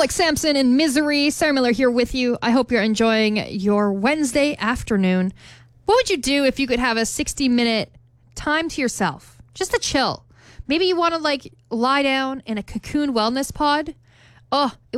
Alex Sampson in Misery. Sarah Miller here with you. I hope you're enjoying your Wednesday afternoon. What would you do if you could have a 60-minute time to yourself? Just to chill. Maybe you want to lie down in a cocoon wellness pod. Oh,